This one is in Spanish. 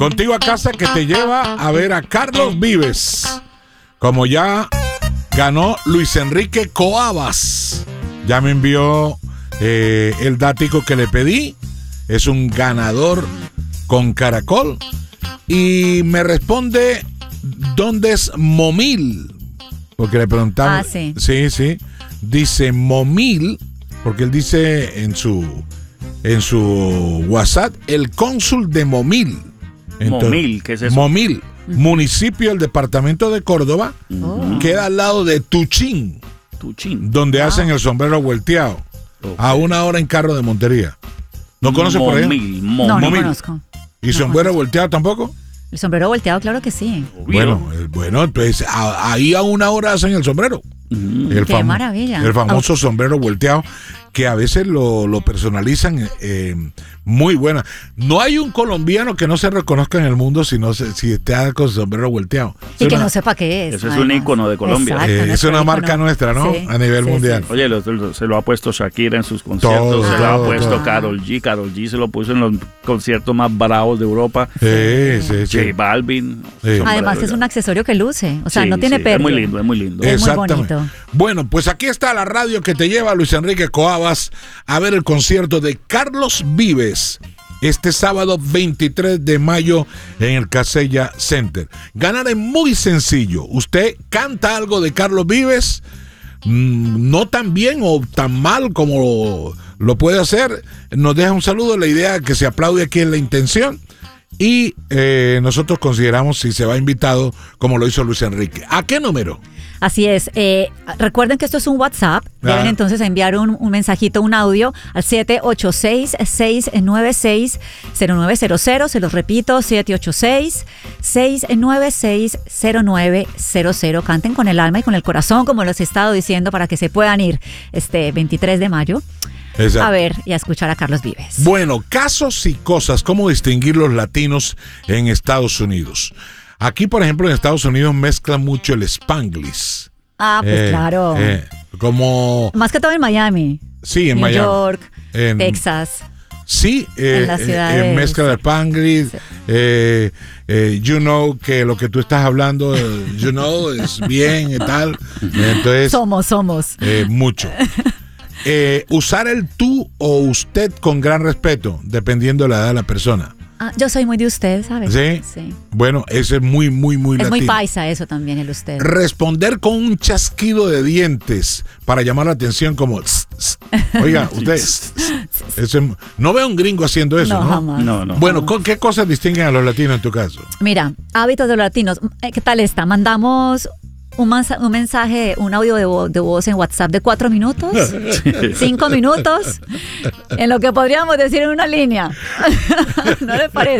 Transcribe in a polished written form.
Contigo a casa, que te lleva a ver a Carlos Vives. Como ya ganó Luis Enrique Coabas. Ya me envió el dático que le pedí. Es un ganador con Caracol. Y me responde, ¿dónde es Momil? Porque le preguntamos. Sí. Sí. Dice Momil, porque él dice en su WhatsApp, el cónsul de Momil. Entonces, Momil, ¿qué es eso? Momil, municipio del departamento de Córdoba, queda al lado de Tuchín, donde hacen el sombrero volteado. Okay. A 1 hora en carro de Montería. ¿No conoces por allá? No conozco. ¿Y sombrero volteado tampoco? El sombrero volteado, claro que sí. Bueno, entonces ahí a 1 hora hacen el sombrero. Qué maravilla. El famoso sombrero volteado, que a veces lo personalizan muy buena. No hay un colombiano que no se reconozca en el mundo si está con sombrero volteado. Y que no sepa qué es. Eso es un ícono de Colombia. Exacto, es una marca nuestra, ¿no? Sí, a nivel mundial. Sí. Oye, se lo ha puesto Shakira en sus conciertos, se lo ha puesto Karol G se lo puso en los conciertos más bravos de Europa. J Balvin. Además es un accesorio que luce, o sea, no tiene pérdida. Es muy lindo, es muy lindo. Es muy bonito. Bueno, pues aquí está la radio que te lleva Luis Enrique Coabas a ver el concierto de Carlos Vives este sábado 23 de mayo en el Casella Center. Ganar es muy sencillo. Usted canta algo de Carlos Vives, no tan bien o tan mal como lo puede hacer, nos deja un saludo. La idea que se aplaude aquí es la intención. Y nosotros consideramos si se va invitado, como lo hizo Luis Enrique. ¿A qué número? Así es. Recuerden que esto es un WhatsApp. Deben entonces enviar un mensajito, un audio al 786-696-0900. Se los repito, 786-696-0900. Canten con el alma y con el corazón, como les he estado diciendo, para que se puedan ir este 23 de mayo. Exacto. A ver y a escuchar a Carlos Vives. Bueno, casos y cosas, ¿cómo distinguir los latinos en Estados Unidos? Aquí, por ejemplo, en Estados Unidos mezclan mucho el Spanglish. Pues claro. Como... Más que todo en Miami. Sí, en New Miami. York, Texas. Sí, en la ciudad mezcla de Spanglish. Sí. You know que lo que tú estás hablando, you know, es bien y tal. Entonces, somos. Mucho. Usar el tú o usted con gran respeto, dependiendo de la edad de la persona. Yo soy muy de usted, ¿sabes? ¿Sí? Bueno, eso es muy latino. Es muy paisa eso también, el usted. Responder con un chasquido de dientes para llamar la atención como... Oiga, usted... no veo un gringo haciendo eso, ¿no? Jamás. No. Bueno, ¿con qué cosas distinguen a los latinos en tu caso? Mira, hábitos de los latinos. ¿Qué tal está? Mandamos... Un mensaje, un audio de voz en WhatsApp de 4 minutos, 5 minutos, en lo que podríamos decir en una línea. ¿No le parece?